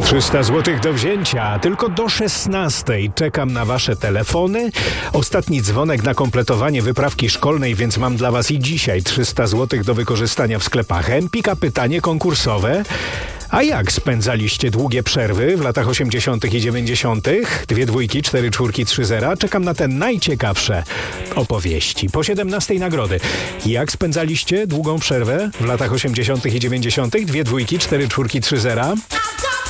300 zł do wzięcia, tylko do 16. Czekam na wasze telefony. Ostatni dzwonek na kompletowanie wyprawki szkolnej, więc mam dla was i dzisiaj 300 zł do wykorzystania w sklepach Empika. Pytanie konkursowe. A jak spędzaliście długie przerwy w latach 80. i 90.? 2 dwójki, 4 czwórki, 3 zera. Czekam na te najciekawsze opowieści. Po 17 nagrody. Jak spędzaliście długą przerwę w latach 80. i 90.? 2 dwójki, 4 czwórki, 3 zera.